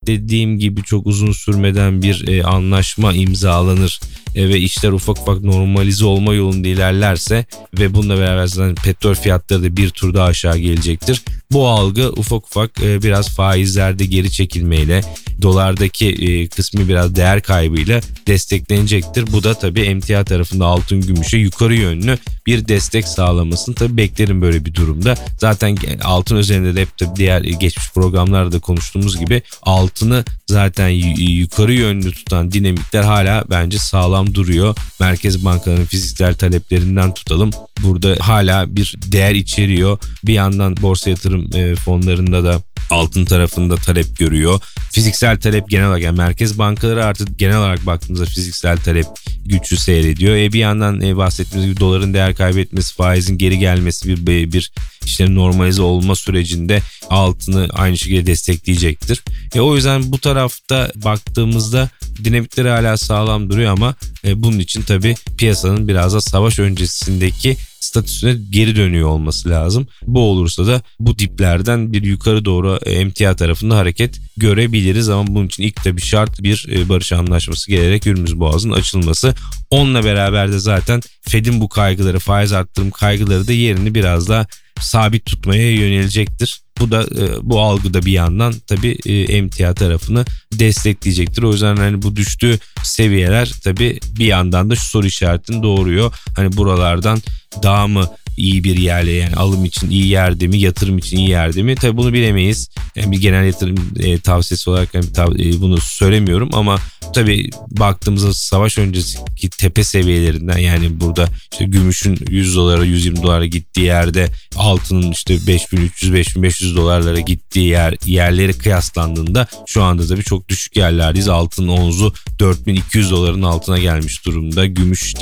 beklediğim gibi çok uzun sürmeden bir anlaşma imzalanır ve işler ufak ufak normalize olma yolunda ilerlerse ve bununla beraber zaten petrol fiyatları da bir tur daha aşağı gelecektir. Bu algı ufak ufak biraz faizlerde geri çekilmeyle, dolardaki kısmı biraz değer kaybıyla desteklenecektir. Bu da tabii emtia tarafında altın gümüşe yukarı yönlü bir destek sağlamasını tabii beklerim böyle bir durumda. Zaten altın üzerinde de hep tabii diğer geçmiş programlarda konuştuğumuz gibi altını zaten yukarı yönlü tutan dinamikler hala bence sağlam duruyor. Merkez bankalarının fiziksel taleplerinden tutalım. Burada hala bir değer içeriyor. Bir yandan borsa yatırım fonlarında da altın tarafında talep görüyor. Fiziksel talep genel olarak, yani merkez bankaları artık genel olarak baktığımızda fiziksel talep güçlü seyrediyor. Bir yandan bahsettiğimiz gibi doların değer kaybetmesi, faizin geri gelmesi bir işte normalize olma sürecinde altını aynı şekilde destekleyecektir. O yüzden bu tarafta baktığımızda dinamikleri hala sağlam duruyor ama bunun için tabii piyasanın biraz da savaş öncesindeki statüsüne geri dönüyor olması lazım. Bu olursa da bu diplerden bir yukarı doğru emtia tarafında hareket görebiliriz ama bunun için ilk tabii şart bir barış anlaşması gelerek Hürmüz Boğazı'nın açılması. Onunla beraber de zaten Fed'in bu kaygıları, faiz arttırım kaygıları da yerini biraz daha sabit tutmaya yönelecektir. Bu da bu algıda bir yandan tabii emtia tarafını destekleyecektir. O yüzden hani bu düştüğü seviyeler tabii bir yandan da şu soru işaretini doğuruyor. Hani buralardan daha mı iyi bir yerle, yani alım için iyi yerde mi, yatırım için iyi yerde mi? Tabii bunu bilemeyiz. Yani bir genel yatırım tavsiyesi olarak bunu söylemiyorum ama tabii baktığımızda savaş öncesindeki tepe seviyelerinden, yani burada işte gümüşün 100 dolara 120 dolara gittiği yerde altının işte 5300-5500 dolarlara gittiği yerleri kıyaslandığında şu anda tabii çok düşük yerlerdeyiz. Altının onzu 4200 doların altına gelmiş durumda. Gümüş işte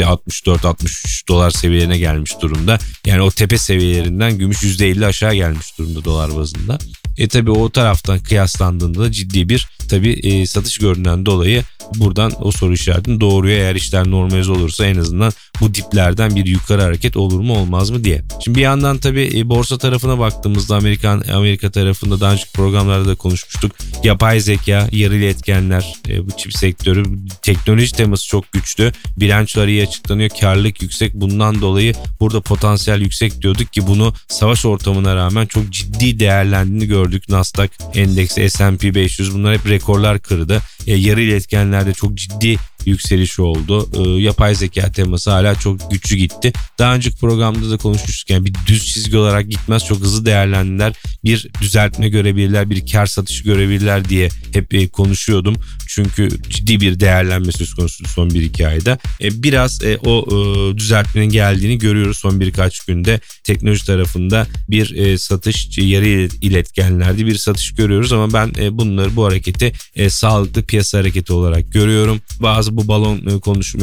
64-63 dolar seviyelerine gelmiş durumda. Yani o tepe seviyelerinden gümüş %50 aşağı gelmiş durumda dolar bazında. Tabii o taraftan kıyaslandığında da ciddi bir tabii satış gördüğünden dolayı buradan o soru işaretini doğuruyor. Eğer işler normalize olursa en azından bu diplerden bir yukarı hareket olur mu olmaz mı diye. Şimdi bir yandan tabii borsa tarafına baktığımızda Amerika tarafında daha önceki programlarda da konuşmuştuk. Yapay zeka, yarılı etkenler, bu çip sektörü, teknoloji teması çok güçlü. Bilançolar iyi açıklanıyor, karlılık yüksek. Bundan dolayı burada potansiyel yüksek diyorduk ki bunu savaş ortamına rağmen çok ciddi değerlendiğini gördük. Nasdaq endeksi, S&P 500 bunlar hep rekorlar kırdı. Yarılı etkenlerde çok ciddi yükselişi oldu. Yapay zeka teması hala çok güçlü gitti. Daha önceki programda da konuşmuştuk. Yani bir düz çizgi olarak gitmez. Çok hızlı değerlendiler. Bir düzeltme görebilirler, bir kar satışı görebilirler diye hep konuşuyordum. Çünkü ciddi bir değerlenme söz konusu son 1-2 ayda. Biraz o düzeltmenin geldiğini görüyoruz son birkaç günde. Teknoloji tarafında bir satış, yarı iletkenlerde bir satış görüyoruz ama ben bu hareketi sağlıklı piyasa hareketi olarak görüyorum. Bazı bu balon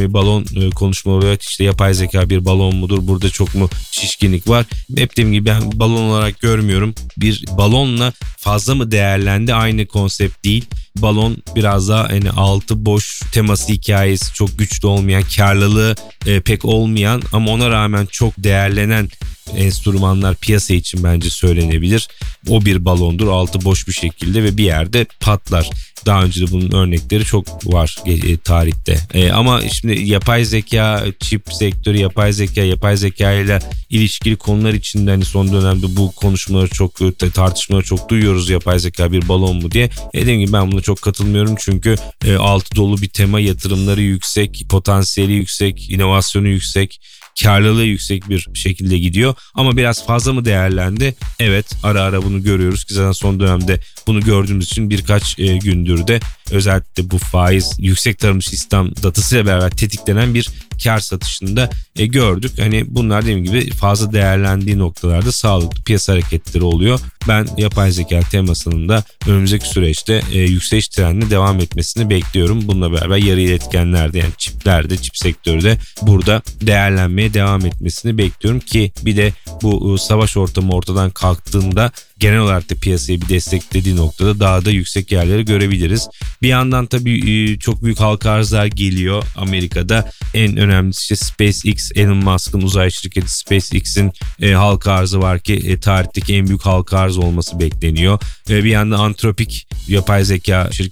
konuşma oluyor. İşte yapay zeka bir balon mudur? Burada çok mu şişkinlik var? Hep dediğim gibi ben balon olarak görmüyorum. Bir balonla fazla mı değerlendi? Aynı konsept değil. Balon biraz daha hani altı boş teması hikayesi, çok güçlü olmayan, karlılığı pek olmayan ama ona rağmen çok değerlenen enstrümanlar piyasa için bence söylenebilir. O bir balondur, altı boş bir şekilde ve bir yerde patlar. Daha önce de bunun örnekleri çok var tarihte. Ama şimdi yapay zeka, çip sektörü, yapay zeka ile ilişkili konular içinde hani son dönemde bu konuşmaları çok, tartışmaları çok duyuyoruz. Yapay zeka bir balon mu diye. Dediğim gibi ben buna çok katılmıyorum çünkü altı dolu bir tema, yatırımları yüksek, potansiyeli yüksek, inovasyonu yüksek, karlılığı yüksek bir şekilde gidiyor. Ama biraz fazla mı değerlendi? Evet, ara ara bunu görüyoruz ki zaten son dönemde bunu gördüğümüz için birkaç gündür de özellikle bu faiz, yüksek tarımsal istihdam datasıyla beraber tetiklenen bir kar satışında gördük. Hani bunlar dediğim gibi fazla değerlendiği noktalarda sağlıklı piyasa hareketleri oluyor. Ben yapay zeka temasının da önümüzdeki süreçte yükseliş trendine devam etmesini bekliyorum. Bununla beraber yarı iletkenlerde, yani çiplerde, çip sektörü de burada değerlenmeye devam etmesini bekliyorum ki bir de bu savaş ortamı ortadan kalktığında genel olarak da piyasayı bir desteklediği noktada daha da yüksek yerleri görebiliriz. Bir yandan tabii çok büyük halka arzlar geliyor Amerika'da. En önemlisi işte SpaceX, Elon Musk'ın uzay şirketi SpaceX'in halka arzı var ki tarihteki en büyük halka arz olması bekleniyor. Bir yandan Anthropic yapay zeka şirketi